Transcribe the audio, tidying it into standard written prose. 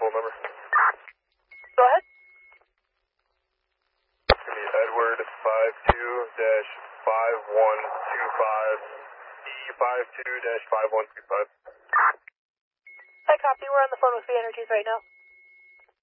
model number? Go ahead. It's going to be Edward 52-5125, E52-5125. I copy. We're on the phone with Free Energies right now.